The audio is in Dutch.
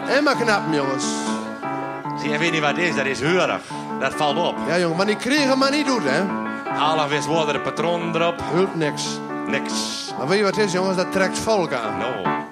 En maar knappen, jongens. Zie, je weet niet wat het is. Dat is heurig. Dat valt op. Ja, jongen, maar die kregen maar niet doet, hè. Alle wist worden de patronen erop. Hulp niks. Niks. Maar weet je wat het is, jongens? Dat trekt volk aan. Nou.